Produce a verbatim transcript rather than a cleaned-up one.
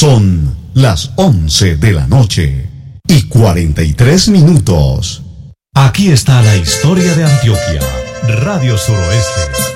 Son las once de la noche y cuarenta y tres minutos. Aquí está la historia de Antioquia. Radio Suroeste.